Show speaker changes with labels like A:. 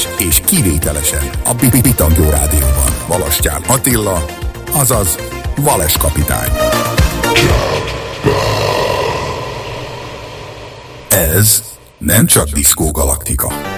A: és kivételesen a Pitangyó Rádióban Valastyán Attila, azaz Vales kapitány. Ez nem csak Diszkó Galaktika.